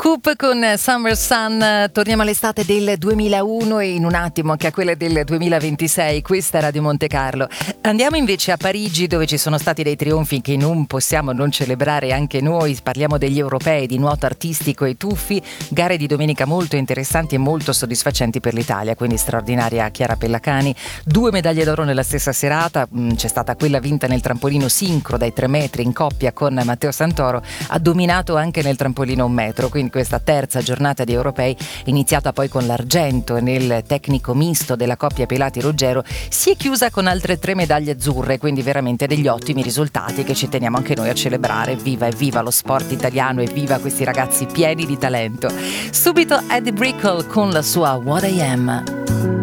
Scoop con Summer Sun. Torniamo all'estate del 2001 e in un attimo anche a quella del 2026. Questa è Radio Monte Carlo. Andiamo invece a Parigi, dove ci sono stati dei trionfi che non possiamo non celebrare anche noi. Parliamo degli europei di nuoto artistico e tuffi, gare di domenica molto interessanti e molto soddisfacenti per l'Italia, quindi straordinaria Chiara Pellacani, 2 medaglie d'oro nella stessa serata. C'è stata quella vinta nel trampolino sincro dai 3 metri in coppia con Matteo Santoro, ha dominato anche nel trampolino 1 metro, quindi questa terza giornata di europei, iniziata poi con l'argento nel tecnico misto della coppia Pelati-Ruggero, si è chiusa con altre 3 medaglie azzurre, quindi veramente degli ottimi risultati che ci teniamo anche noi a celebrare. Evviva lo sport italiano, evviva questi ragazzi pieni di talento. Subito Eddie Brickell con la sua What I Am.